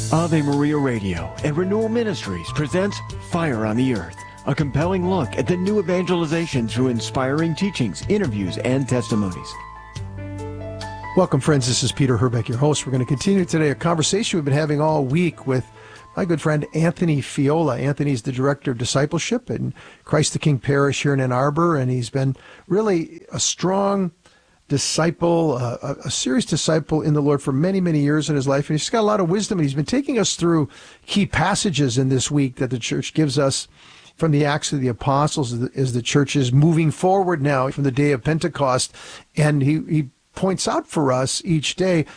Ave Maria Radio and Renewal Ministries presents Fire on the Earth, a compelling look at the new evangelization through inspiring teachings, interviews, and testimonies. Welcome, friends. This is Peter Herbeck, your host. We're going to continue today a conversation we've been having all week with my good friend Anthony Fiola. Anthony's the Director of Discipleship in Christ the King Parish here in Ann Arbor, and he's been really a strong disciple, a serious disciple in the Lord for many, many years in his life. And he's got a lot of wisdom, and he's been taking us through key passages in this week that the church gives us from the Acts of the Apostles as the church is moving forward now from the day of Pentecost. And he points out for us each day,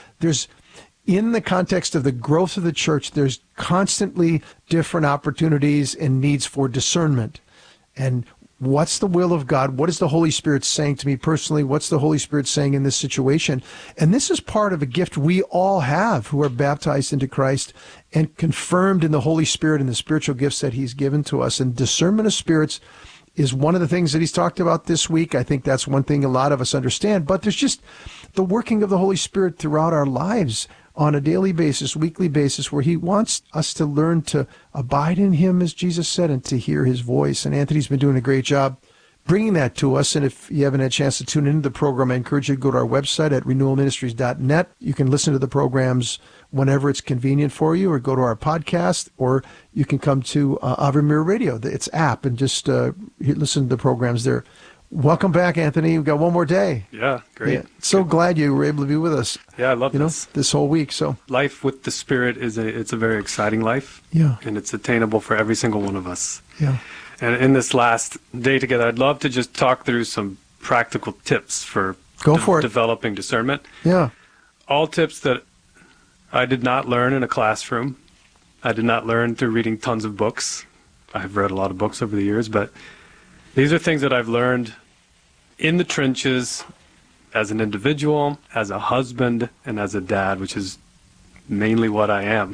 in the context of the growth of the church, there's constantly different opportunities and needs for discernment. And what's the will of God? What is the Holy Spirit saying to me personally? What's the Holy Spirit saying in this situation? And this is part of a gift we all have who are baptized into Christ and confirmed in the Holy Spirit and the spiritual gifts that he's given to us. And discernment of spirits is one of the things that he's talked about this week. I think that's one thing a lot of us understand. But there's just the working of the Holy Spirit throughout our lives on a daily basis, weekly basis, where he wants us to learn to abide in him, as Jesus said, and to hear his voice. And Anthony's been doing a great job bringing that to us. And if you haven't had a chance to tune into the program, I encourage you to go to our website at renewalministries.net. You can listen to the programs whenever it's convenient for you, or go to our podcast, or you can come to Ave Maria Radio, its app, and just listen to the programs there. Welcome back, Anthony. We've got one more day. Yeah, great. Yeah, so glad you were able to be with us. Yeah, I love this whole week. So life with the Spirit it's a very exciting life. Yeah. And it's attainable for every single one of us. Yeah. And in this last day together, I'd love to just talk through some practical tips for developing discernment. Yeah. All tips that I did not learn in a classroom. I did not learn through reading tons of books. I've read a lot of books over the years, but these are things that I've learned in the trenches as an individual, as a husband, and as a dad, which is mainly what I am.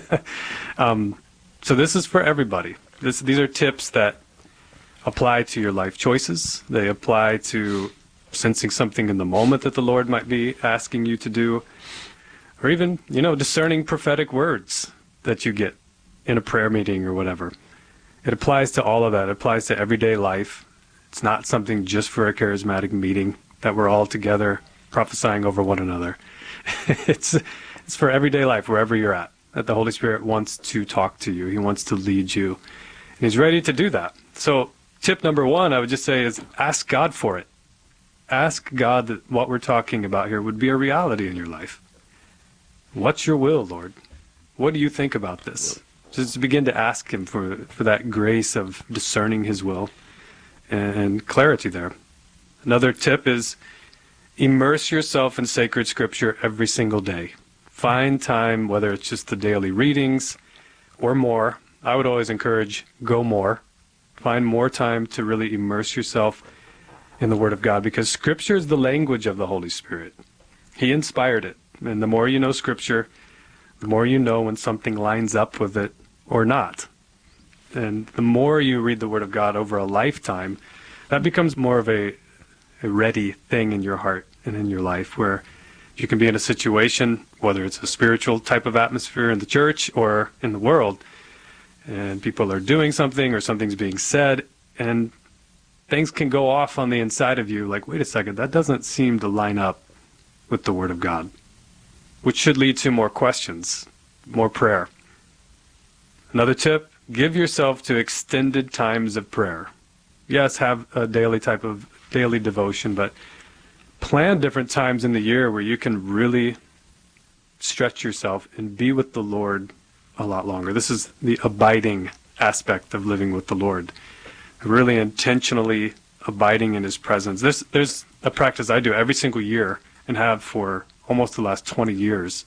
So this is for everybody. These are tips that apply to your life choices. They apply to sensing something in the moment that the Lord might be asking you to do, or even, discerning prophetic words that you get in a prayer meeting or whatever. It applies to all of that. It applies to everyday life. It's not something just for a charismatic meeting that we're all together prophesying over one another. It's for everyday life, wherever you're at, that the Holy Spirit wants to talk to you. He wants to lead you. And he's ready to do that. So tip number one, I would just say, is ask God for it. Ask God that what we're talking about here would be a reality in your life. What's your will, Lord? What do you think about this? Just begin to ask him for that grace of discerning his will and clarity there. Another tip is immerse yourself in sacred scripture every single day. Find time, whether it's just the daily readings or more. I would always encourage go more. Find more time to really immerse yourself in the Word of God, because scripture is the language of the Holy Spirit. He inspired it. And the more you know scripture, the more you know when something lines up with it or not. And the more you read the Word of God over a lifetime, that becomes more of a ready thing in your heart and in your life, where you can be in a situation, whether it's a spiritual type of atmosphere in the church or in the world, and people are doing something or something's being said, and things can go off on the inside of you like, wait a second, that doesn't seem to line up with the Word of God, which should lead to more questions, more prayer. Another tip, give yourself to extended times of prayer. Yes, have a daily type of daily devotion, but plan different times in the year where you can really stretch yourself and be with the Lord a lot longer. This is the abiding aspect of living with the Lord. Really intentionally abiding in his presence. There's a practice I do every single year and have for almost the last 20 years.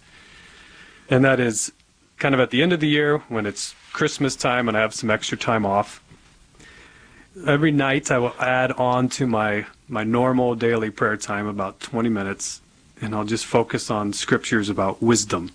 And that is kind of at the end of the year when it's Christmas time and I have some extra time off. Every night I will add on to my normal daily prayer time about 20 minutes, and I'll just focus on scriptures about wisdom.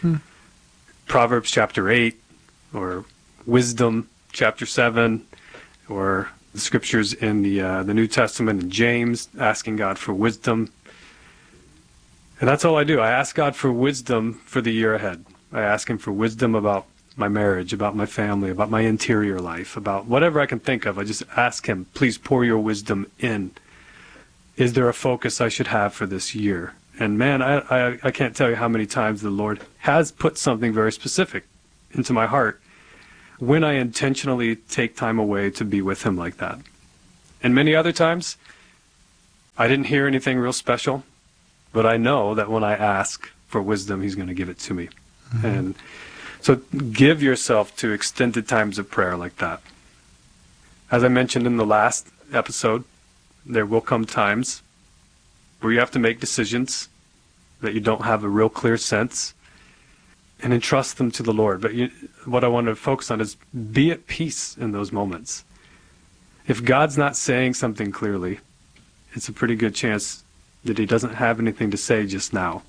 Proverbs chapter 8, or Wisdom chapter 7, or the scriptures in the New Testament in James, asking God for wisdom. And that's all I do. I ask God for wisdom for the year ahead. I ask him for wisdom about my marriage, about my family, about my interior life, about whatever I can think of. I just ask him, please pour your wisdom in. Is there a focus I should have for this year? And man, I can't tell you how many times the Lord has put something very specific into my heart when I intentionally take time away to be with him like that. And many other times, I didn't hear anything real special, but I know that when I ask for wisdom, he's going to give it to me. Mm-hmm. And so give yourself to extended times of prayer like that. As I mentioned in the last episode, there will come times where you have to make decisions that you don't have a real clear sense and entrust them to the Lord. But what I want to focus on is be at peace in those moments. If God's not saying something clearly, it's a pretty good chance that he doesn't have anything to say just now.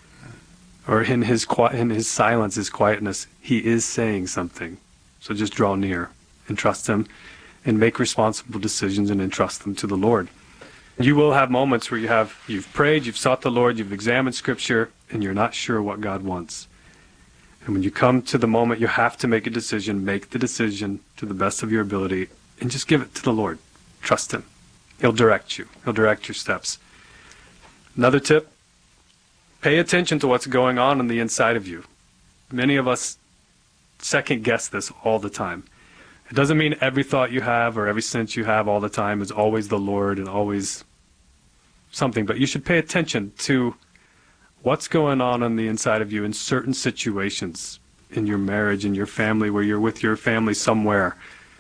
Or in his silence, his quietness, he is saying something. So just draw near and trust him and make responsible decisions and entrust them to the Lord. You will have moments where you've prayed, you've sought the Lord, you've examined Scripture, and you're not sure what God wants. And when you come to the moment you have to make a decision, make the decision to the best of your ability and just give it to the Lord. Trust him. He'll direct you. He'll direct your steps. Another tip, pay attention to what's going on the inside of you. Many of us second guess this all the time. It doesn't mean every thought you have or every sense you have all the time is always the Lord and always something, but you should pay attention to what's going on the inside of you in certain situations, in your marriage, in your family, where you're with your family somewhere.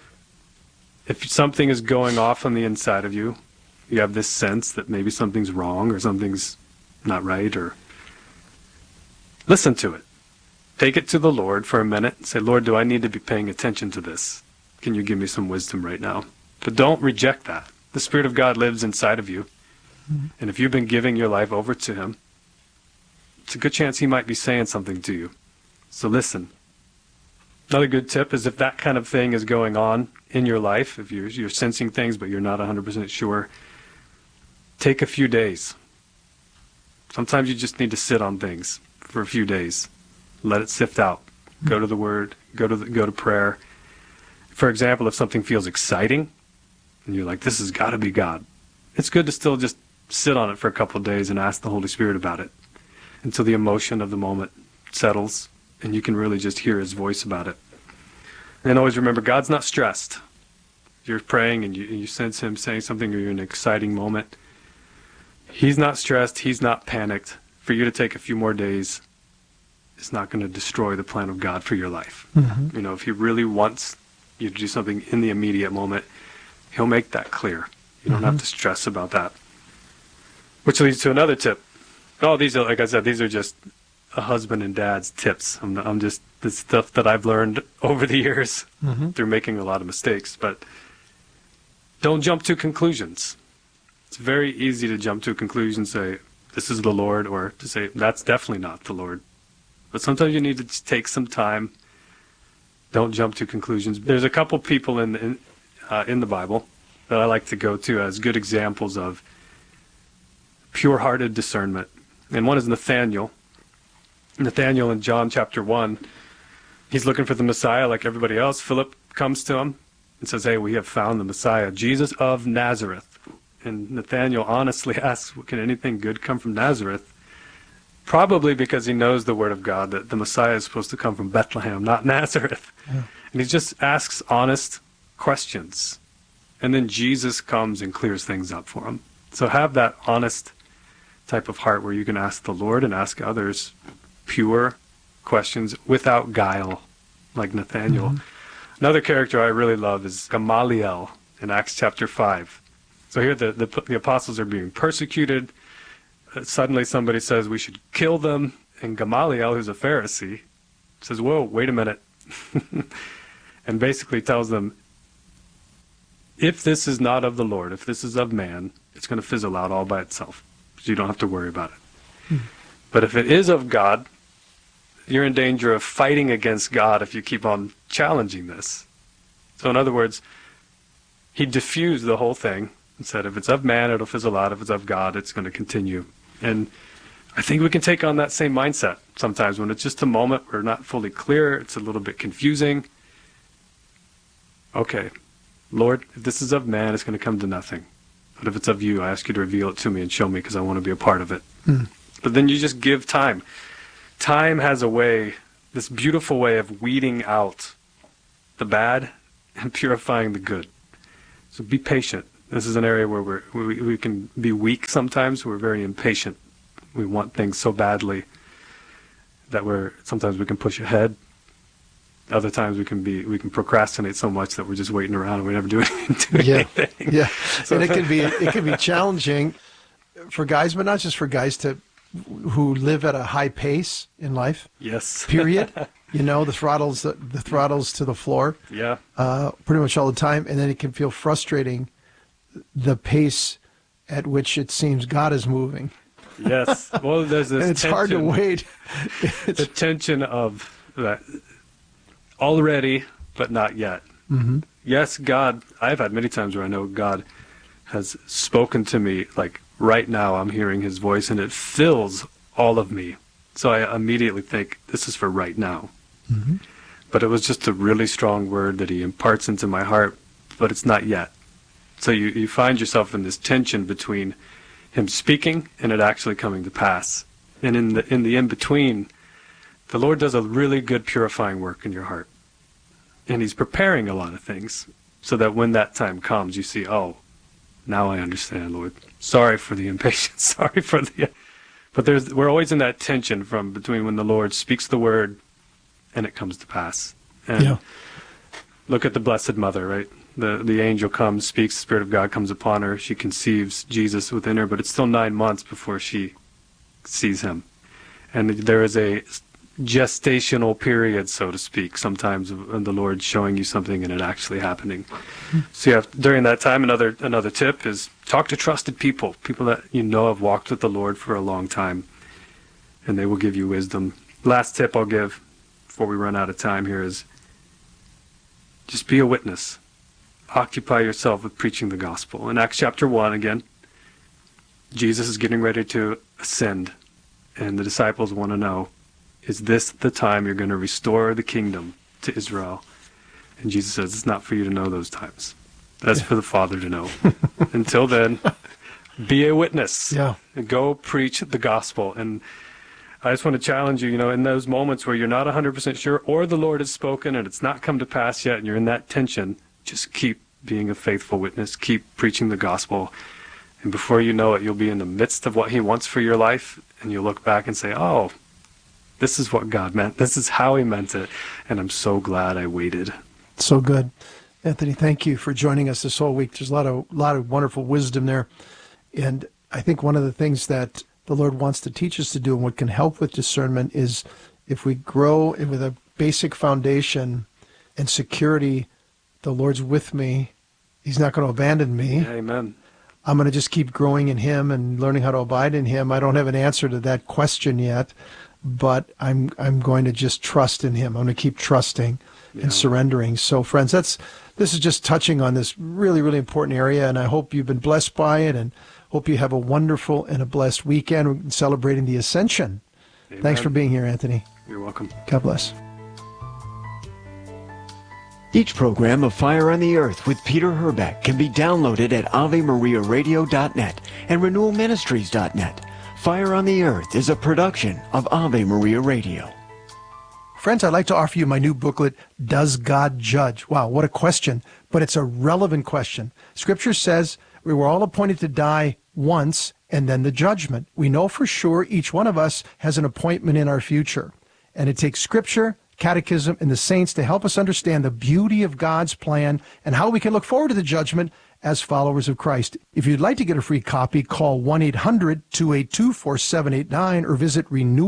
If something is going off on the inside of you, you have this sense that maybe something's wrong or something's not right, or listen to it. Take it to the Lord for a minute and say, Lord, do I need to be paying attention to this? Can you give me some wisdom right now? But don't reject that. The Spirit of God lives inside of you. Mm-hmm. And if you've been giving your life over to him, it's a good chance he might be saying something to you. So listen. Another good tip is if that kind of thing is going on in your life, if you're sensing things but you're not 100% sure, take a few days. Sometimes you just need to sit on things for a few days. Let it sift out. Go to the Word. Go to prayer. For example, if something feels exciting, and you're like, this has got to be God, it's good to still just sit on it for a couple of days and ask the Holy Spirit about it until the emotion of the moment settles and you can really just hear his voice about it. And always remember, God's not stressed. If you're praying and you sense him saying something or you're in an exciting moment, he's not stressed, he's not panicked. For you to take a few more days, it's not going to destroy the plan of God for your life. Mm-hmm. You know, if he really wants you to do something in the immediate moment, he'll make that clear. You don't have to stress about that. Which leads to another tip. Oh, these are, like I said, these are just a husband and dad's tips. I'm just the stuff that I've learned over the years through making a lot of mistakes. But don't jump to conclusions. It's very easy to jump to a conclusion, say, this is the Lord, or to say, that's definitely not the Lord. But sometimes you need to take some time. Don't jump to conclusions. There's a couple people in the Bible that I like to go to as good examples of pure-hearted discernment. And one is Nathaniel. Nathaniel in John chapter 1, he's looking for the Messiah like everybody else. Philip comes to him and says, hey, we have found the Messiah, Jesus of Nazareth. And Nathaniel honestly asks, can anything good come from Nazareth? Probably because he knows the Word of God, that the Messiah is supposed to come from Bethlehem, not Nazareth. Yeah. And he just asks honest questions. And then Jesus comes and clears things up for him. So have that honest type of heart where you can ask the Lord and ask others pure questions without guile, like Nathaniel. Mm-hmm. Another character I really love is Gamaliel in Acts chapter 5. So here the apostles are being persecuted. Suddenly somebody says we should kill them. And Gamaliel, who's a Pharisee, says, whoa, wait a minute. And basically tells them, if this is not of the Lord, if this is of man, it's going to fizzle out all by itself. So you don't have to worry about it. But if it is of God, you're in danger of fighting against God if you keep on challenging this. So in other words, he diffused the whole thing and said, if it's of man, it'll fizzle out. If it's of God, it's going to continue. And I think we can take on that same mindset sometimes when it's just a moment, we're not fully clear, it's a little bit confusing. Okay, Lord, if this is of man, it's going to come to nothing. But if it's of you, I ask you to reveal it to me and show me because I want to be a part of it. But then you just give time. Time has a way, this beautiful way of weeding out the bad and purifying the good. So be patient. This is an area where we can be weak sometimes. We're very impatient. We want things so badly that sometimes we can push ahead. Other times we can procrastinate so much that we're just waiting around and we never do anything. Yeah. So, and it can be challenging for guys, but not just for guys who live at a high pace in life. Yes. Period. The throttles to the floor. Yeah. Pretty much all the time, and then it can feel frustrating, the pace at which it seems God is moving. Yes. Well, there's this. And it's hard to wait. The tension of that already, but not yet. Mm-hmm. Yes, God. I've had many times where I know God has spoken to me, like right now I'm hearing his voice and it fills all of me. So I immediately think, this is for right now. Mm-hmm. But it was just a really strong word that he imparts into my heart, but it's not yet. So you find yourself in this tension between him speaking and it actually coming to pass. And in the in-between, the Lord does a really good purifying work in your heart. And he's preparing a lot of things so that when that time comes, you see, oh, now I understand, Lord. Sorry for the impatience. Sorry for the... But we're always in that tension between when the Lord speaks the word and it comes to pass. And look at the Blessed Mother, right? The angel comes, speaks, the Spirit of God comes upon her. She conceives Jesus within her, but it's still 9 months before she sees him. And there is a gestational period, so to speak, sometimes of the Lord showing you something and it actually happening. So during that time, another tip is talk to trusted people that you know have walked with the Lord for a long time, and they will give you wisdom. Last tip I'll give before we run out of time here is just be a witness. Occupy yourself with preaching the gospel. In Acts chapter 1, again, Jesus is getting ready to ascend, and the disciples want to know, is this the time you're going to restore the kingdom to Israel? And Jesus says, it's not for you to know those times. That's for the Father to know. Until then, be a witness. Yeah. And go preach the gospel. And I just want to challenge you, in those moments where you're not 100% sure, or the Lord has spoken and it's not come to pass yet, and you're in that tension, just keep being a faithful witness. Keep preaching the gospel. And before you know it, you'll be in the midst of what he wants for your life, and you'll look back and say, oh, this is what God meant. This is how he meant it. And I'm so glad I waited. So good. Anthony, thank you for joining us this whole week. There's a lot of wonderful wisdom there. And I think one of the things that the Lord wants to teach us to do and what can help with discernment is if we grow with a basic foundation and security, the Lord's with me. He's not going to abandon me. Amen. I'm going to just keep growing in him and learning how to abide in him. I don't have an answer to that question yet, but I'm going to just trust in him. I'm going to keep trusting and surrendering. So, friends, this is just touching on this really, really important area, and I hope you've been blessed by it, and hope you have a wonderful and a blessed weekend celebrating the Ascension. Amen. Thanks for being here, Anthony. You're welcome. God bless. Each program of Fire on the Earth with Peter Herbeck can be downloaded at AveMariaRadio.net and RenewalMinistries.net. Fire on the Earth is a production of Ave Maria Radio. Friends, I'd like to offer you my new booklet, Does God Judge? Wow, what a question, but it's a relevant question. Scripture says we were all appointed to die once and then the judgment. We know for sure each one of us has an appointment in our future. And it takes Scripture, Catechism, and the saints to help us understand the beauty of God's plan and how we can look forward to the judgment as followers of Christ. If you'd like to get a free copy, call 1-800-282-4789 or visit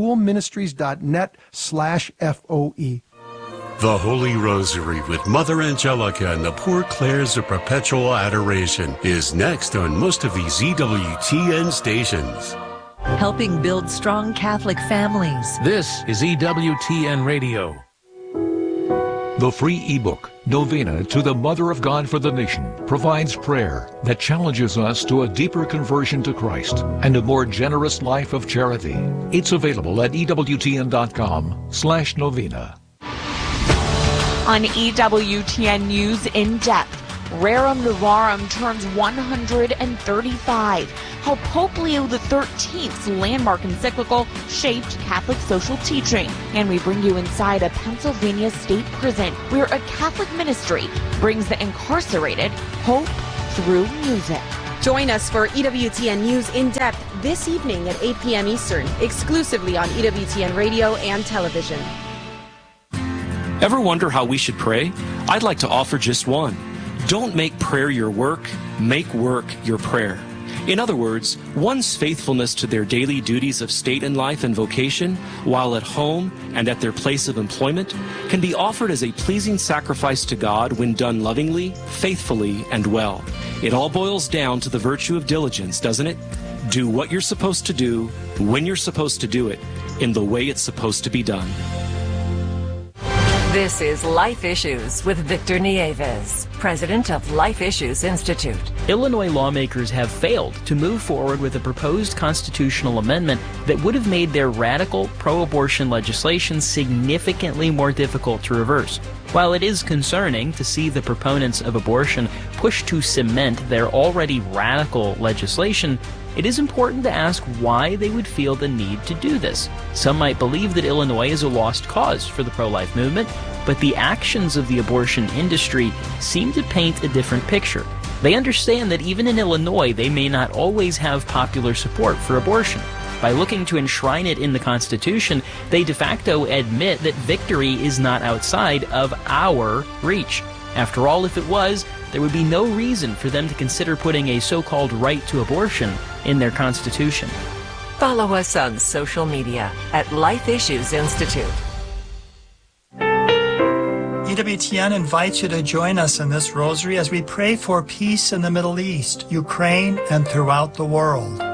renewalministries.net/FOE. The Holy Rosary with Mother Angelica and the Poor Clares of Perpetual Adoration is next on most of these EWTN stations. Helping build strong Catholic families. This is EWTN Radio. The free ebook, Novena to the Mother of God for the Nation, provides prayer that challenges us to a deeper conversion to Christ and a more generous life of charity. It's available at EWTN.com/novena. On EWTN News In Depth, Rerum Novarum turns 135. How Pope Leo XIII's landmark encyclical shaped Catholic social teaching. And we bring you inside a Pennsylvania state prison where a Catholic ministry brings the incarcerated hope through music. Join us for EWTN News In Depth this evening at 8 p.m. Eastern, exclusively on EWTN Radio and television. Ever wonder how we should pray? I'd like to offer just one. Don't make prayer your work, make work your prayer. In other words, one's faithfulness to their daily duties of state and life and vocation, while at home and at their place of employment, can be offered as a pleasing sacrifice to God when done lovingly, faithfully, and well. It all boils down to the virtue of diligence, doesn't it? Do what you're supposed to do, when you're supposed to do it, in the way it's supposed to be done. This is Life Issues with Victor Nieves, president of Life Issues Institute. Illinois lawmakers have failed to move forward with a proposed constitutional amendment that would have made their radical pro-abortion legislation significantly more difficult to reverse. While it is concerning to see the proponents of abortion push to cement their already radical legislation, it is important to ask why they would feel the need to do this. Some might believe that Illinois is a lost cause for the pro-life movement, but the actions of the abortion industry seem to paint a different picture. They understand that even in Illinois, they may not always have popular support for abortion. By looking to enshrine it in the Constitution, they de facto admit that victory is not outside of our reach. After all, if it was, there would be no reason for them to consider putting a so-called right to abortion in their Constitution. Follow us on social media at Life Issues Institute. EWTN invites you to join us in this rosary as we pray for peace in the Middle East, Ukraine, and throughout the world.